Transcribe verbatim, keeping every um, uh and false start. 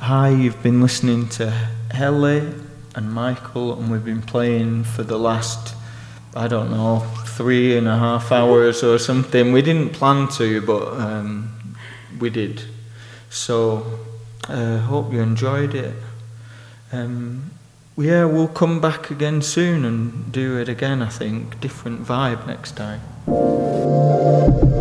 Hi, you've been listening to Helly and Michael, and we've been playing for the last, I don't know, three and a half hours or something. We didn't plan to, but um, we did. So, uh, hope you enjoyed it. Um, yeah, we'll come back again soon and do it again, I think. Different vibe next time.